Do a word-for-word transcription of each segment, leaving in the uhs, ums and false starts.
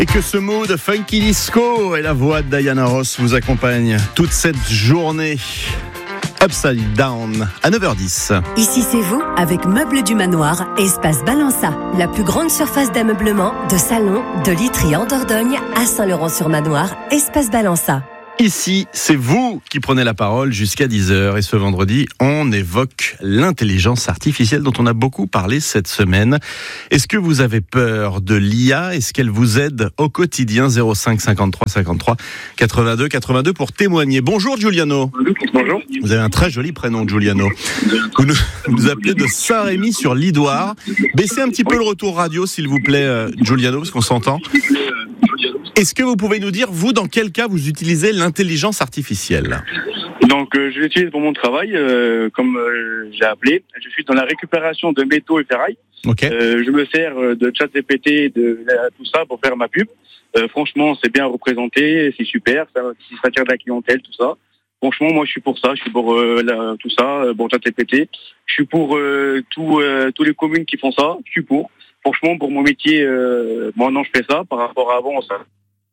Et que ce mot de funky disco et la voix de Diana Ross vous accompagne toute cette journée. Upside Down à neuf heures dix. Ici c'est vous avec Meubles du Manoir, Espace Balança, la plus grande surface d'ameublement, de salon, de literie en Dordogne à Saint-Laurent-sur-Manoir, Espace Balança. Ici, c'est vous qui prenez la parole jusqu'à dix heures et ce vendredi, on évoque l'intelligence artificielle dont on a beaucoup parlé cette semaine. Est-ce que vous avez peur de l'I A ? Est-ce qu'elle vous aide au quotidien ? zéro cinq cinquante-trois cinquante-trois quatre-vingt-deux quatre-vingt-deux pour témoigner. Bonjour Giuliano. Bonjour. Vous avez un très joli prénom, Giuliano. Vous nous, vous nous appelez de Saint-Rémy-sur-Lidoire. Baissez un petit peu le retour radio, s'il vous plaît, euh, Giuliano, parce qu'on s'entend. Est-ce que vous pouvez nous dire, vous, dans quel cas vous utilisez l'intelligence artificielle ? Donc, euh, je l'utilise pour mon travail, euh, comme euh, j'ai appelé. Je suis dans la récupération de métaux et ferrailles. Ok. Euh, je me sers de ChatGPT, de, de tout ça pour faire ma pub. Euh, franchement, c'est bien représenté, c'est super, ça, ça attire de la clientèle, tout ça. Franchement, moi, je suis pour ça, je suis pour euh, la, tout ça, euh, bon, ChatGPT. Je suis pour euh, tout, euh, tous les communes qui font ça, je suis pour. Franchement, pour mon métier, euh, maintenant, je fais ça. Par rapport à avant, ça...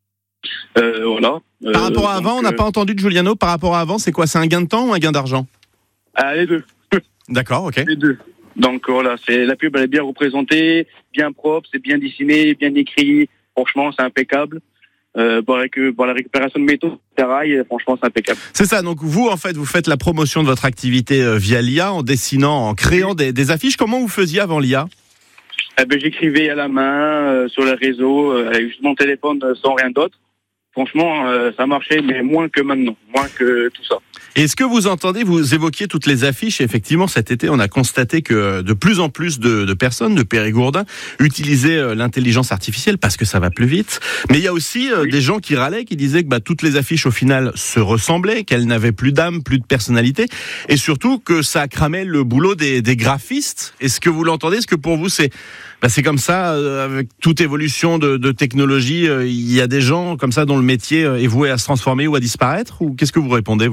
Euh, voilà. Euh, Par rapport à avant, donc, on n'a euh... pas entendu de Giuliano. Par rapport à avant, c'est quoi ? C'est un gain de temps ou un gain d'argent ? Ah, les deux. D'accord, ok. Les deux. Donc voilà, c'est la pub, elle est bien représentée, bien propre, c'est bien dessiné, bien écrit. Franchement, c'est impeccable. Euh, pour, la, pour la récupération de métaux, ferraille, franchement, c'est impeccable. C'est ça. Donc vous, en fait, vous faites la promotion de votre activité euh, via l'I A en dessinant, en créant des, des affiches. Comment vous faisiez avant l'I A ? Eh ben, j'écrivais à la main euh, sur les réseaux, euh, avec juste mon téléphone, euh, sans rien d'autre. Franchement, euh, ça marchait, mais moins que maintenant, moins que tout ça. Est-ce que vous entendez, vous évoquiez toutes les affiches, et effectivement cet été on a constaté que de plus en plus de, de personnes, de périgourdins, utilisaient l'intelligence artificielle parce que ça va plus vite, mais il y a aussi oui. des gens qui râlaient, qui disaient que bah, toutes les affiches au final se ressemblaient, qu'elles n'avaient plus d'âme, plus de personnalité, et surtout que ça cramait le boulot des, des graphistes. Est-ce que vous l'entendez ? Est-ce que pour vous c'est, bah, c'est comme ça, euh, avec toute évolution de, de technologie, euh, il y a des gens comme ça dont le métier est voué à se transformer ou à disparaître, ou qu'est-ce que vous répondez vous ?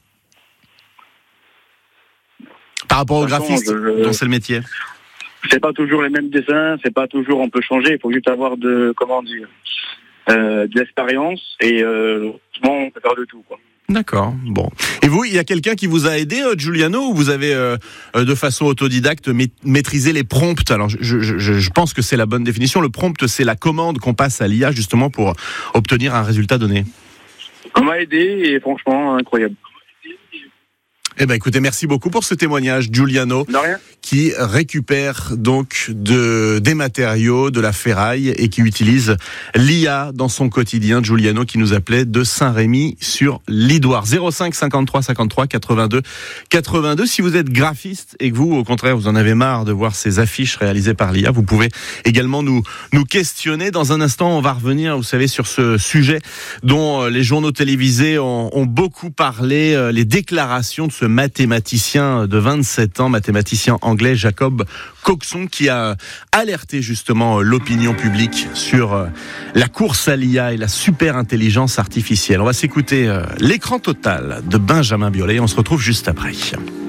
Par rapport aux graphistes, je... dont c'est le métier. C'est pas toujours les mêmes dessins, c'est pas toujours, on peut changer, il faut juste avoir de, comment dire, euh, de l'expérience, et euh, on peut faire de tout, quoi. D'accord, bon. Et vous, il y a quelqu'un qui vous a aidé, euh, Giuliano, ou vous avez, euh, de façon autodidacte, ma- maîtrisé les prompts ? Alors, je, je, je, je pense que c'est la bonne définition. Le prompt, c'est la commande qu'on passe à l'I A, justement, pour obtenir un résultat donné. On m'a aidé, et franchement, incroyable. Eh ben, écoutez, merci beaucoup pour ce témoignage, Giuliano, qui récupère donc de, des matériaux, de la ferraille et qui utilise l'I A dans son quotidien. Giuliano qui nous appelait de Saint-Rémy-sur-Lidoire. zéro cinq cinquante-trois cinquante-trois quatre-vingt-deux quatre-vingt-deux. Si vous êtes graphiste et que vous, au contraire, vous en avez marre de voir ces affiches réalisées par l'I A, vous pouvez également nous, nous questionner. Dans un instant, on va revenir, vous savez, sur ce sujet dont les journaux télévisés ont, ont beaucoup parlé, les déclarations de ce mathématicien de vingt-sept ans, mathématicien anglais Jacob Coxon, qui a alerté justement l'opinion publique sur la course à l'I A et la super intelligence artificielle. On va s'écouter l'écran total de Benjamin Biolay. On se retrouve juste après.